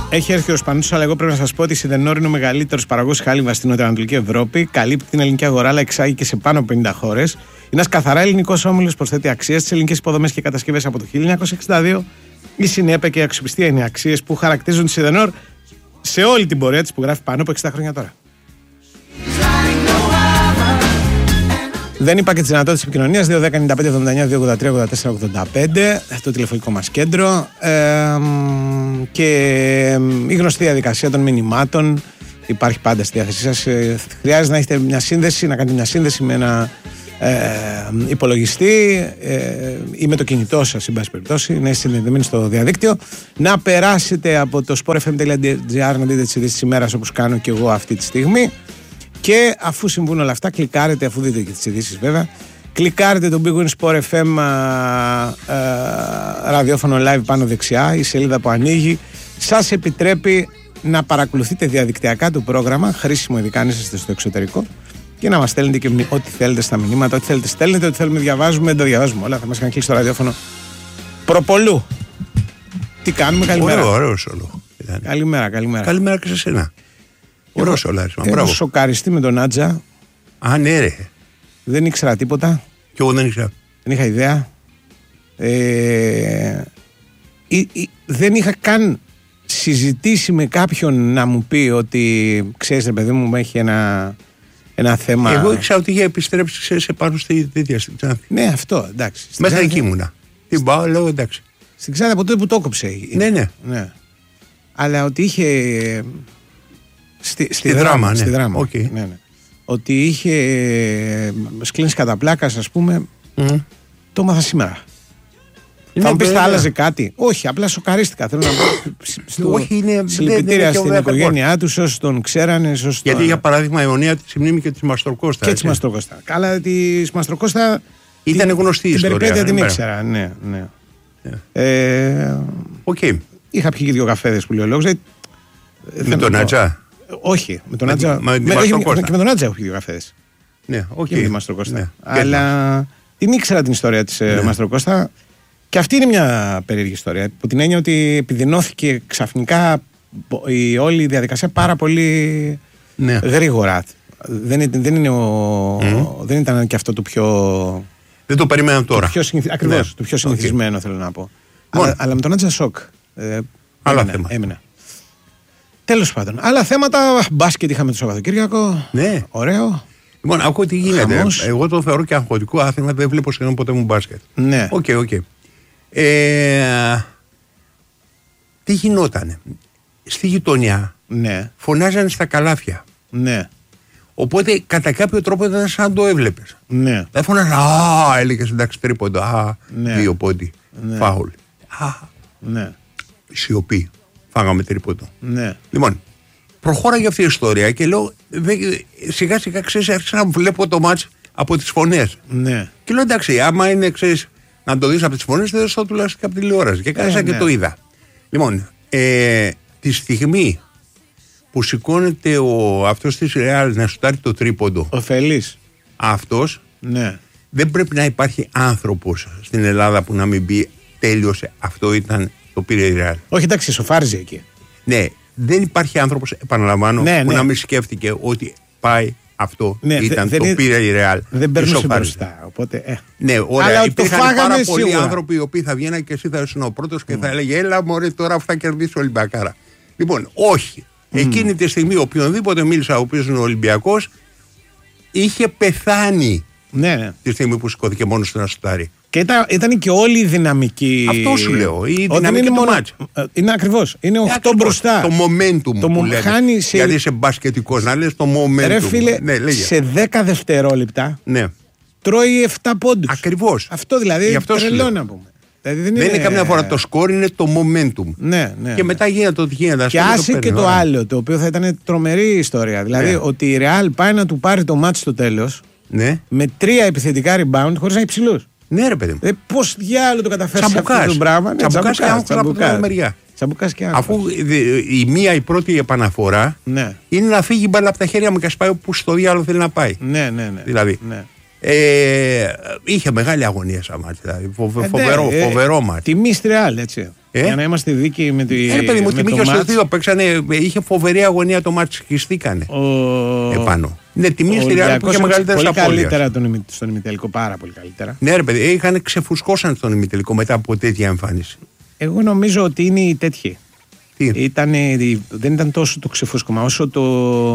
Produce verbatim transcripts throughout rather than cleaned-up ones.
Έχει έρθει ο Σπανούς, αλλά εγώ πρέπει να σας πω ότι η Σιδενόρ είναι ο μεγαλύτερος παραγωγός χάλιβας στην Νοτιοανατολική Ευρώπη. Καλύπτει την ελληνική αγορά, αλλά εξάγει και σε πάνω από πενήντα χώρες. Είναι ένας καθαρά ελληνικός όμιλος, προσθέτει αξία στις ελληνικές υποδομές και κατασκευές από το χίλια εννιακόσια εξήντα δύο. Η συνέπεια και η αξιοπιστία είναι αξίες που χαρακτηρίζουν τη Σιδενόρ σε όλη την πορεία της που γράφει πάνω από εξήντα χρόνια τώρα. Δεν είπα και τις δυνατότητες επικοινωνίας. δύο δέκα ενενήντα πέντε εβδομήντα εννιά δύο ογδόντα τρία ογδόντα τέσσερα ογδόντα πέντε το τηλεφωνικό μας κέντρο, ε, και η γνωστή διαδικασία των μηνυμάτων υπάρχει πάντα στη διάθεσή σας. Ε, χρειάζεται να έχετε μια σύνδεση, να κάνετε μια σύνδεση με ένα ε, υπολογιστή ε, ή με το κινητό σας, εν πάση περιπτώσει, να είστε συνδεδεμένοι στο διαδίκτυο, να περάσετε από το sport f m dot g r να δείτε τις ειδήσεις της ημέρας, όπως κάνω και εγώ αυτή τη στιγμή. Και αφού συμβούν όλα αυτά, κλικάρετε, αφού δείτε και τις ειδήσεις βέβαια, κλικάρετε το Big Win Sport εφ εμ α, α, ραδιόφωνο live πάνω δεξιά, η σελίδα που ανοίγει σας επιτρέπει να παρακολουθείτε διαδικτυακά το πρόγραμμα, χρήσιμο ειδικά αν είστε στο εξωτερικό, και να μας στέλνετε και ό,τι θέλετε στα μηνύματα, ό,τι θέλετε στέλνετε, ό,τι θέλουμε διαβάζουμε, δεν το διαβάζουμε όλα, θα μας είχαν κλείσει το ραδιόφωνο προπολού. Τι κάνουμε, καλημέρα. Ωραίο, ωραίο όλο. Καλημέρα, καλημέρα. Καλημέρα και σε σένα. Ωραίο σολάρισμα. Έχω σοκαριστεί με τον Άτζα. Α, ναι, ρε. Δεν ήξερα τίποτα. Κι εγώ δεν ήξερα. Δεν είχα ιδέα. Ε, ή, ή, δεν είχα καν συζητήσει με κάποιον να μου πει ότι ξέρεις, ρε παιδί μου, έχει ένα, ένα θέμα. Εγώ ήξερα ότι είχε επιστρέψει σε, σε πάνω στη τέτοια στην Ξάνθη. Ναι, αυτό, εντάξει. Μέσα εκεί ήμουνα. Την πάω, λέω εντάξει. Στην Ξάνθη από τότε που το έκοψε. Ναι, ναι. ναι. Αλλά ότι είχε. Στη, στη, στη δράμα, δράμα, ναι. Στη δράμα. Okay. Ναι, ναι. Ότι είχε σκλίνει κατά πλάκας, ας πούμε, mm. το έμαθα σήμερα. Είναι θα μου πεις θα άλλαζε κάτι. Όχι, απλά σοκαρίστηκα. Θέλω να πω συλληπιτήρια στην οικογένειά του, όσοι τον ξέρανε. Όσοι Γιατί τον... για παράδειγμα η Ιωνία τη μνήμη και τη Μαστροκώστα. Και τη Μαστροκώστα. Καλά, τη Μαστροκώστα. Ήταν την, γνωστή η ιστορία. Την περιπέτεια την ήξερα. Ναι, ναι. Yeah. Ε, okay. Είχα πιει και δύο καφέδες που λέει ο λόγος. Με τον Άτζα. Όχι, με τον Άτζα. Με, με, όχι, και με τον Άτζα έχω πιει δύο καφέδες. Ναι, okay. Και με τη Μαστροκώστα. Ναι. Αλλά την ήξερα την ιστορία της ναι. Μαστροκώστα. Και αυτή είναι μια περίεργη ιστορία. Από την έννοια ότι επιδεινώθηκε ξαφνικά η όλη η διαδικασία πάρα πολύ ναι. γρήγορα. Δεν, δεν, είναι ο, mm. δεν ήταν και αυτό το πιο. Δεν το περιμένω τώρα. Συνηθι... Ακριβώς, ναι. το πιο συνηθισμένο okay. θέλω να πω. Αλλά, αλλά με τον Άτζα σοκ. Ε, Άλλα έμεινα, θέματα. Έμεινα. Τέλος πάντων. Άλλα θέματα. Μπάσκετ είχαμε το Σαββατοκύριακο. Ναι. Ωραίο. Λοιπόν, ακούω τι γίνεται. Χαμός. Εγώ το θεωρώ και αγχωτικό άθλημα. Δεν βλέπω σχεδόν ποτέ μου μπάσκετ. Ναι. Οκ, okay, οκ. Okay. Ε, τι γινότανε. Στη γειτονιά ναι. φωνάζανε στα καλάθια. Ναι. Οπότε κατά κάποιο τρόπο ήταν σαν να το έβλεπες. Ναι. Δεν φωνάζανε, α, έλεγες εντάξει τρίποντο, α, ναι. δύο πόντι, ναι. φάουλ. Α, ναι. σιωπή, φάγαμε τρίποντο. Ναι. Λοιπόν, προχώραγε αυτή η ιστορία και λέω, σιγά σιγά ξέρεις, άρχισα να βλέπω το μάτς από τις φωνές. Ναι. Και λέω εντάξει, άμα είναι, ξέρεις, να το δεις από τις φωνές, δεν το τουλάχιστον και από τηλεόραση. Και κάσα ε, και ναι. το είδα. Λοιπόν, ε, τη στιγμή που σηκώνεται ο, αυτός της Ρεάλ να σουτάρει το τρίποντο. Ο Φελής. Αυτός. Ναι. Δεν πρέπει να υπάρχει άνθρωπος στην Ελλάδα που να μην πει τέλειωσε, αυτό ήταν, το πήρε η Ρεάλ. Όχι, εντάξει, σοφάριζε εκεί. Ναι, δεν υπάρχει άνθρωπος, επαναλαμβάνω, ναι, που ναι. να μην σκέφτηκε ότι πάει. Αυτό ναι, ήταν δε, το δεν, πήρε η Ρεάλ. Δεν περνούσε μπροστά. Οπότε, ε. Ναι, ωραία. Αλλά υπήρχαν το πάρα πολλοί σίγουρα. άνθρωποι οι οποίοι θα βγαίναν και εσύ θα ήσουν ο πρώτος και mm. θα έλεγε έλα μωρέ τώρα θα κερδίσει ο Ολυμπιακάρα. Λοιπόν, όχι. Mm. Εκείνη τη στιγμή οποιονδήποτε μίλησα ο οποίος είναι ο Ολυμπιακός είχε πεθάνει ναι, ναι. τη στιγμή που σηκώθηκε μόνος του να σουτάρει. Και ήταν, ήταν και όλη η δυναμική. Αυτό σου λέω. Η δυναμική του μάτς. Είναι ακριβώς. Είναι οκτώ μπροστά. Το momentum το που λένε. σε... Γιατί είσαι μπασκετικός να λες το momentum. Ρε φίλε, ναι, σε δέκα δευτερόλεπτα ναι. τρώει επτά πόντους. Ακριβώς. Αυτό δηλαδή τρελό να πούμε. Δηλαδή δεν, δεν είναι... είναι καμιά φορά το σκορ, είναι το momentum. Ναι, ναι, και μετά γίνεται ό,τι γίνεται. Και άσε και το άλλο, το οποίο θα ήταν τρομερή ιστορία. Δηλαδή ναι. ότι η Real πάει να του πάρει το μάτς στο τέλος ναι. με τρία επιθετικά rebound χωρίς να έχει ψηλούς. Ναι, ρε παιδί μου. Ε, πώς διάλογο το καταφέρει αυτό το πράγμα. Ναι, τσαμπουκάς, τσαμπουκάς, τσαμπουκάς, από την άλλη μεριά. Τσαμπουκάς και αφού η μία, η πρώτη επαναφορά ναι. είναι να φύγει μπάλα από τα χέρια μου και να πάει όπου στο διάλογο θέλει να πάει. Ναι, ναι, ναι. Δηλαδή. Ναι. Ε, είχε μεγάλη αγωνία σαν μάτς. Δηλαδή. Φοβε, ε, φοβερό, ε, φοβερό μάτς. Τιμή Ρεάλ, έτσι. Ε? Για να είμαστε δίκαιοι με τη. Ε, παιδί μου, τιμή και στο δύο παίξανε. Είχε φοβερή αγωνία το μάτς. Χιστήκανε. Ο... Επάνω. Ναι, τιμή στη Ρεάλ που είχε μεγαλύτερε απώλειες. Πολύ καλύτερα τον, στον ημιτελικό, πάρα πολύ καλύτερα. Ναι, ρε παιδί, είχαν ξεφουσκώσαν στον ημιτελικό μετά από τέτοια εμφάνιση. Εγώ νομίζω ότι είναι οι τέτοιοι. Ήτανε, δεν ήταν τόσο το ξεφούσκωμα όσο το,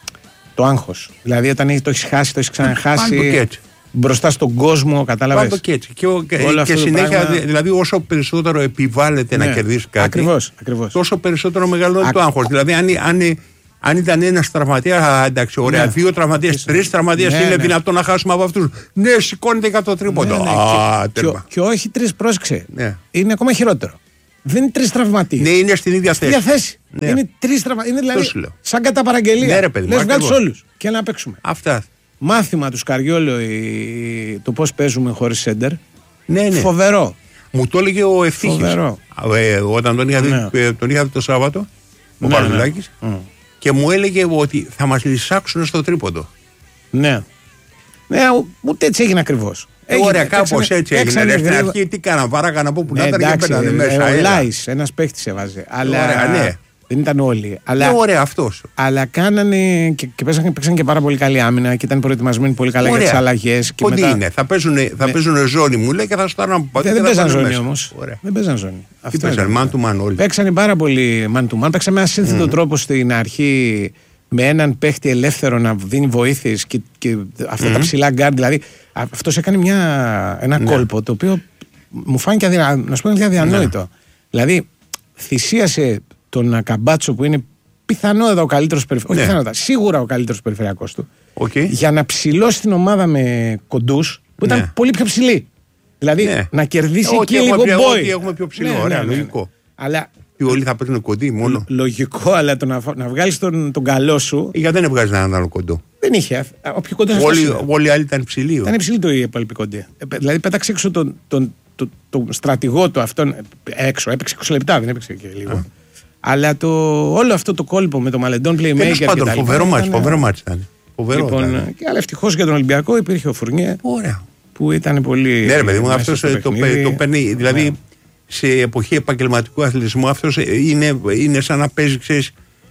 το άγχος. Δηλαδή όταν το έχεις χάσει, το έχεις ξαναχάσει μπροστά στον κόσμο, κατάλαβες. Πάντο και έτσι. Και, και, και συνέχεια, πράγμα... δηλαδή όσο περισσότερο επιβάλλεται ναι, να κερδίσει κάτι, ακριβώς, ακριβώς. τόσο περισσότερο μεγαλώνει Α... το άγχος. Δηλαδή αν, αν, αν ήταν ένα τραυματία, εντάξει, ωραία, ναι. δύο τραυματίες, τρεις τραυματίες, ναι, είναι ναι. δυνατόν να χάσουμε από αυτούς. Ναι, σηκώνεται για το τρίποντο. Ναι, ναι. Α, και, και, και όχι τρεις, πρόσεξε. Ναι. Είναι ακόμα χειρότερο. Δεν είναι τρεις τραυματίες. Ναι, είναι στην ίδια θέση. Στην ίδια θέση. Ναι. Είναι τρεις τραυματίες. Είναι δηλαδή σαν κατά παραγγελία. Ναι, ρε παιδί. Λες βγάλεις όλους και να παίξουμε. Αυτά. Μάθημα του Σκαριόλο η... το πώς παίζουμε χωρίς σέντερ. Ναι, ναι. Φοβερό. Μου το έλεγε ο Ευτύχης. Ε, όταν τον είχα, ναι. δει, τον είχα δει το Σάββατο, ο ναι, Παρδουλάκης, ναι. Mm. και μου έλεγε ότι θα μας λυσάξουν στο τρίποντο. Ναι. Ναι, ούτε έτσι έγινε ακριβώς. Ε, ωραία, κάπως έτσι έγινε. Στην αρχή τι κάναν, βάραγαν από που να ήταν και πέρανε μέσα. Ο Λάις, ένας παίχτης έβαζε. Αλλά ναι. δεν ήταν όλοι. Αλλά, είναι ωραία αυτός. Αλλά κάνανε και, και παίξαν, παίξαν και πάρα πολύ καλή άμυνα και ήταν προετοιμασμένοι πολύ καλά ωραία. για τις αλλαγές. Πότε μετά... είναι, θα παίζουν, θα ναι. παίζουν ζώνη μου λέει και θα στάρουν από πατέρα. Δεν παίζαν ζώνη όμως. Δεν παίζαν ζώνη. Τι παίζαν, man to man όλοι. Παίξανε πάρα πολύ man to man. Παίξαμε ένα σύνθετο τρόπο στην αρχή με έναν παίχτη ελεύθερο να δίνει βοήθειες και, και αυτά mm-hmm. τα ψηλά γκάρντ. Δηλαδή αυτός έκανε μια, ένα ναι. κόλπο το οποίο μου φάνηκε αδυνα, να σου πω αδιανόητο. Ναι. Δηλαδή θυσίασε τον Ακαμπάτσο που είναι πιθανότατα ο καλύτερος περιφερειακός, ναι. όχι πιθανότατα, σίγουρα ο καλύτερος περιφερειακός του, okay. για να ψηλώσει την ομάδα με κοντούς που ήταν ναι. πολύ πιο ψηλοί. Δηλαδή ναι. να κερδίσει εκεί λίγο μπόι. Ότι έχουμε πιο ψηλό, ναι, ωραία, ναι, ναι, λογικό. Ναι. Αλλά και όλοι θα παίρνουν κοντί μόνο. Λογικό, αλλά το να, να βγάλεις τον, τον καλό σου. Γιατί δεν έβγαζε έναν άλλο κοντό. Δεν είχε. Όποιο κοντό όλοι, όλοι οι άλλοι ήταν υψηλοί. Ήταν υψηλοί το υπόλοιποι κοντέ. Δηλαδή πέταξε έξω τον, τον, τον, τον στρατηγό του αυτόν έξω. Έπαιξε είκοσι λεπτά, δεν έπαιξε και λίγο. Α. Αλλά το, όλο αυτό το κόλπο με το Μαλεντόν Playmaker. Τέλος πάντων, φοβερό μάτς, φοβερό μάτς ήταν. Λοιπόν, και αλλά ευτυχώς για τον Ολυμπιακό υπήρχε ο Φουρνιέ. Ωραία. Που ήταν πολύ. Ναι, ρε παιδί μου, αυτό το, το παίρνει. Δηλαδή. Ναι. Σε εποχή επαγγελματικού αθλητισμού αυτός είναι, είναι σαν να παίζει, ξέρεις,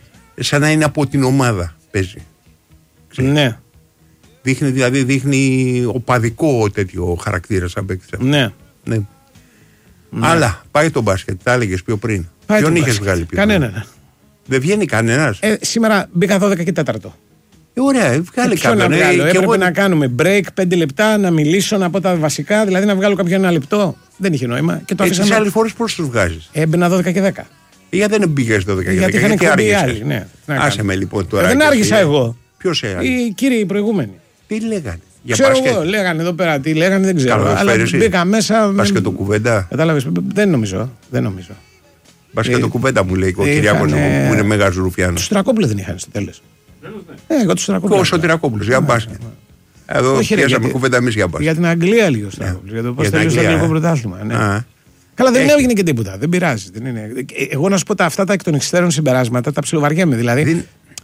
σαν να είναι από την ομάδα παίζει. Ξέρεις. Ναι. Δείχνει, δηλαδή δείχνει οπαδικό τέτοιο χαρακτήρα σαν παίκτης. Ναι. ναι. Ναι. Αλλά πάει το μπάσκετ, τα έλεγες πιο πριν. Πάει ποιον είχες βγάλει πιο πριν? Κανέναν. Δεν βγαίνει κανένας. Ε, σήμερα μπήκα δώδεκα και τέταρτο. Ε, ωραία, βγάλει κάποιον. Να βγάλω, ε, έπρεπε εγώ... να κάνουμε break πέντε λεπτά, να μιλήσω, να πω τα βασικά, δηλαδή να βγάλω κάποιο ένα λεπτό. Δεν είχε νόημα. Και το ε, τις άλλες φορές πώς τους βγάζεις? Έμπαινα δώδεκα και δέκα. Ε, γιατί δεν μπήκες δώδεκα και δέκα? Γιατί είχαν εκπομπή άλλοι. Ναι, άσε με λοιπόν τώρα. Ε, δεν άργησα εγώ. Ποιος έγραψε? Οι κύριοι οι προηγούμενοι. Τι λέγανε? Για ξέρω μπάσκετ. Εγώ, λέγανε εδώ πέρα, τι λέγανε δεν ξέρω. Αλλά μπήκα μέσα. Μπασκετοκουβέντα. Κατάλαβες, δεν νομίζω. Δεν νομίζω. Μπασκετοκουβέντα μου λέει ο Κυριάκος που είναι μέγας Ρουφιάνος. Του Στρακόπουλου δεν είχαν στο τέλος. Ε, εγώ του Στρακόπουλου. Ο Σωτηρακόπουλος για μπάσκετ. Εδώ πιάσαμε κουβέντα εμείς για μπάσκετ. Για την Αγγλία λίγο Στρακόπουλος. Για το πώς θέλει στο αγγλικό πρωτάθλημα. Καλά, δεν έγινε και τίποτα. Δεν πειράζει. Εγώ να σου πω τα αυτά τα εκ των εξτέρων συμπεράσματα τα ψιλοβαριέμαι. Δηλαδή.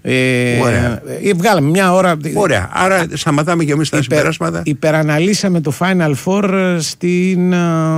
Ε, βγάλαμε μια ώρα. Ωραία. Άρα σταματάμε και εμείς τα υπερ, συμπεράσματα. Υπεραναλύσαμε το Final Four στην,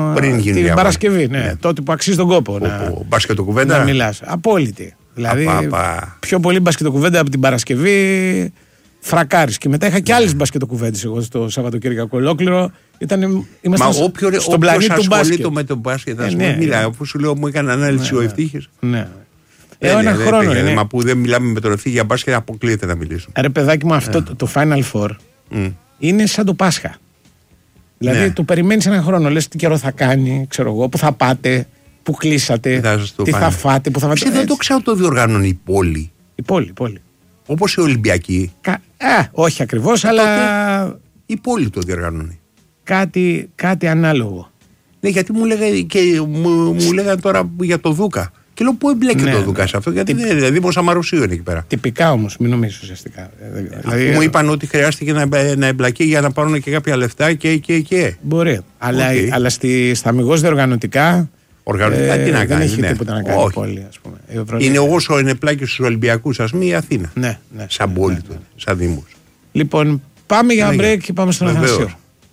την Παρασκευή. Ναι, ναι. Τότε που αξίζει τον κόπο. Μπασκετοκουβέντα. Να μιλάς. Απόλυτη. Δηλαδή απα. Πιο πολύ μπασκετοκουβέντα από την Παρασκευή. Φρακάρις. Και μετά είχα και άλλες μπασκετοκουβέντες εγώ στο Σαββατοκύριακο ολόκληρο. Ήταν, Μα όποιο, στον πλανήτη του μπάσκετ. Με τον μπάσκετ, ας πούμε, μιλάει. Αφού σου λέω, μου έκανε ανάλυση ο Ευτύχης. Ναι. Ε, ένα ναι, χρόνο ναι, είναι. Μα που δεν μιλάμε με τον Ευθύ για μπάσκετ, αποκλείεται να μιλήσουμε. Ρε παιδάκι μου, αυτό το, το Final Four mm. είναι σαν το Πάσχα. Δηλαδή ναι. το περιμένεις ένα χρόνο, λες τι καιρό θα κάνει, ξέρω εγώ, που θα πάτε, που κλείσατε, θα τι πάνε. θα φάτε, που θα φάτε. Δεν το ξέρω, το διοργάνωνε η πόλη. Η πόλη, η πόλη. Όπως η Ολυμπιακή. Κα... Α, όχι ακριβώς, αλλά. Τότε η πόλη το διοργάνωνε. Κάτι, κάτι ανάλογο. Ναι, γιατί μου λέγανε, και μου, μου λέγανε τώρα για το Δούκα. Και λέω πού εμπλέκεται ναι, ο Δούκα σε αυτό, γιατί δεν είναι Δήμος Αμαρουσίου είναι εκεί πέρα. Τυπικά όμως, μην νομίζεις ουσιαστικά. Δηλαδή, μου είπαν ότι χρειάστηκε να, να εμπλακεί για να πάρουν και κάποια λεφτά και. και, και. Μπορεί. Αλλά, okay. αλλά στη, στα αμιγώς διοργανωτικά. Οργανωτικά ε, τι να κάνει. Δεν έχει ναι. τίποτα να κάνει. Πόλη, ας πούμε. Είναι όσο είναι πλάκη στους Ολυμπιακούς, ας πούμε, η Αθήνα. Ναι, ναι. Σαν ναι, πόλη ναι, του, ναι. σαν Δήμος. Λοιπόν, Πάμε για ένα break και πάμε στον Αθανασίου.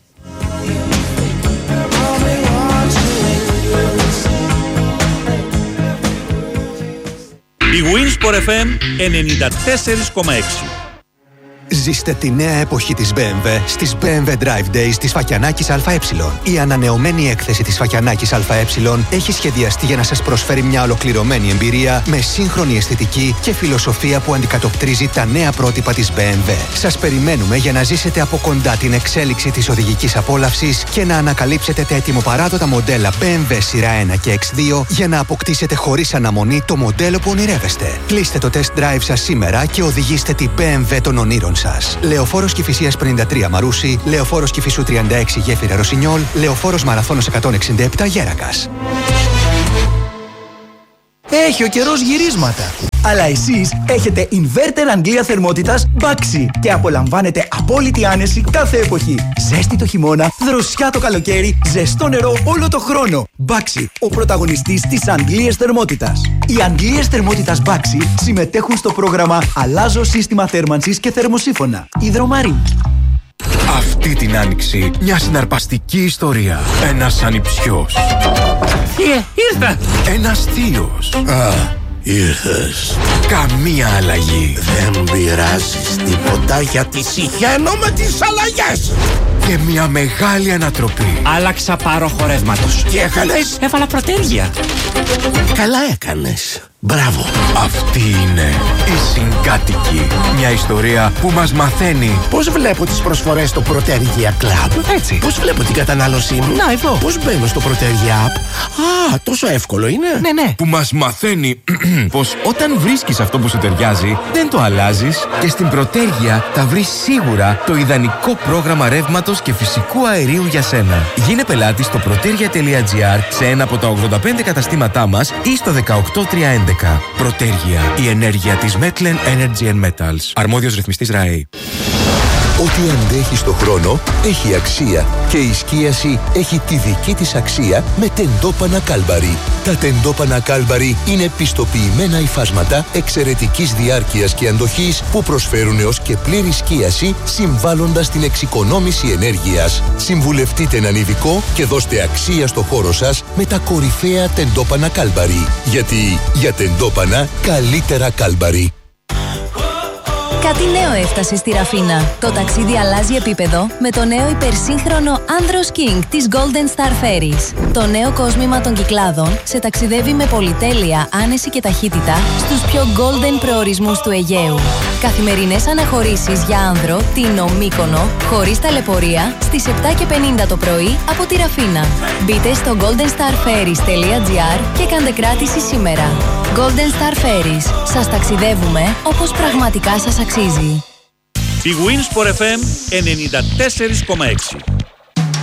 Η Winsport εφ εμ ενενήντα τέσσερα κόμμα έξι. Ζήστε τη νέα εποχή της μπι εμ ντάμπλιου στις μπι εμ ντάμπλιου Drive Days της Φακιανάκης ΑΕ. Η ανανεωμένη έκθεση της Φακιανάκης ΑΕ έχει σχεδιαστεί για να σας προσφέρει μια ολοκληρωμένη εμπειρία με σύγχρονη αισθητική και φιλοσοφία που αντικατοπτρίζει τα νέα πρότυπα της μπι εμ ντάμπλιου. Σας περιμένουμε για να ζήσετε από κοντά την εξέλιξη της οδηγικής απόλαυσης και να ανακαλύψετε τα ετοιμοπαράδοτα μοντέλα μπι εμ ντάμπλιου Σειρά ένα και εξ δύο για να αποκτήσετε χωρίς αναμονή το μοντέλο που ονειρεύεστε. Κλείστε το test drive σας σήμερα και οδηγήστε την μπι εμ ντάμπλιου των ονείρων σας. Λεωφόρος Κηφισίας πενήντα τρία Μαρούσι, Λεωφόρος Κηφισού τριάντα έξι Γέφυρα Ρωσινιόλ, Λεωφόρος Μαραθώνος εκατόν εξήντα επτά Γέρακας. Έχει ο καιρός γυρίσματα. Αλλά εσείς έχετε inverter Αγγλία θερμότητας Baxi και απολαμβάνετε απόλυτη άνεση κάθε εποχή. Ζέστη το χειμώνα, δροσιά το καλοκαίρι, ζεστό νερό όλο το χρόνο. Baxi, ο πρωταγωνιστής της Αγγλίας θερμότητας. Οι Αγγλίες θερμότητας Baxi συμμετέχουν στο πρόγραμμα Αλλάζω σύστημα θέρμανσης και θερμοσύφωνα. Υδρομαρή. Αυτή την άνοιξη μια συναρπαστική ιστορία. Ένας ανιψιός. Ε, ήρθα. Ένας θείος. Α, ήρθες. Καμία αλλαγή. Δεν πειράζεις τίποτα γιατί συχαίνω με τις αλλαγές. Και μια μεγάλη ανατροπή. Άλλαξα πάροχο ρεύματος. Τι έκανες? Έβαλα προτέρια. Καλά έκανες. Μπράβο. Αυτή είναι η Συγκάτοικη. Μια ιστορία που μας μαθαίνει πώς βλέπω τις προσφορές στο Protergia Club. Έτσι. Πώς βλέπω την κατανάλωσή μου. Να, εδώ. Πώς μπαίνω στο Protergia App. Α, τόσο εύκολο είναι. Ναι, ναι. Που μας μαθαίνει πως όταν βρίσκεις αυτό που σου ταιριάζει, δεν το αλλάζεις και στην Protergia θα βρεις σίγουρα το ιδανικό πρόγραμμα ρεύματος και φυσικού αερίου για σένα. Γίνε πελάτης στο protergia τελεία gr σε ένα από τα ογδόντα πέντε καταστήματά μας ή στο δεκαοκτώ τριακόσια έντεκα. Protergia, η ενέργεια της Metlen Energy and Metals. Αρμόδιος ρυθμιστής ΡΑΕ. Ό,τι αντέχει στο χρόνο έχει αξία και η σκίαση έχει τη δική της αξία με τεντόπανα Κάλμπαρι. Τα τεντόπανα Κάλμπαρι είναι πιστοποιημένα υφάσματα εξαιρετικής διάρκειας και αντοχής που προσφέρουν έως και πλήρη σκίαση συμβάλλοντας στην εξοικονόμηση ενέργειας. Συμβουλευτείτε έναν ειδικό και δώστε αξία στο χώρο σας με τα κορυφαία τεντόπανα Κάλμπαρι. Γιατί για τεντόπανα καλύτερα Κάλμπαρι. Κάτι νέο έφτασε στη Ραφίνα. Το ταξίδι αλλάζει επίπεδο με το νέο υπερσύγχρονο Andros King της Golden Star Ferries. Το νέο κόσμημα των Κυκλάδων σε ταξιδεύει με πολυτέλεια, άνεση και ταχύτητα στους πιο golden προορισμούς του Αιγαίου. Καθημερινές αναχωρήσεις για άνδρο, Τίνο, Μύκονο, χωρίς ταλαιπωρία, στις επτά και πενήντα το πρωί από τη Ραφίνα. Μπείτε στο golden star ferries τελεία gr και κάντε κράτηση σήμερα. Golden Star Ferries. Σας ταξιδεύουμε όπως πραγματικά σας αξίζει. Η Winsport εφ εμ ενενήντα τέσσερα κόμμα έξι.